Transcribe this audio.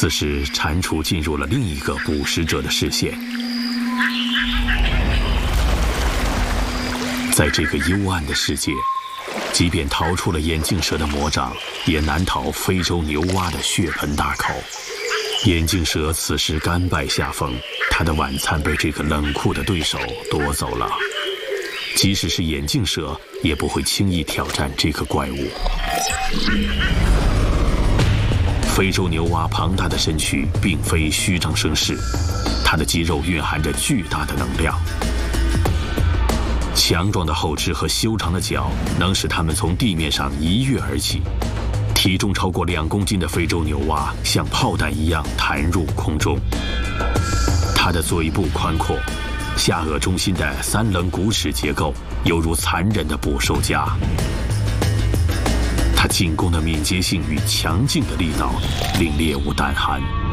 此时，蟾蜍进入了另一个捕食者的视线。在这个幽暗的世界，即便逃出了眼镜蛇的魔掌，也难逃非洲牛蛙的血盆大口。眼镜蛇此时甘拜下风，他的晚餐被这个冷酷的对手夺走了。即使是眼镜蛇，也不会轻易挑战这个怪物。非洲牛蛙庞大的身躯并非虚张声势，它的肌肉蕴含着巨大的能量。强壮的后肢和修长的脚能使它们从地面上一跃而起。体重超过2公斤的非洲牛蛙像炮弹一样弹入空中。它的嘴部宽阔，下颚中心的3棱骨齿结构犹如残忍的捕兽夹。它进攻的敏捷性与强劲的力道令猎物胆寒。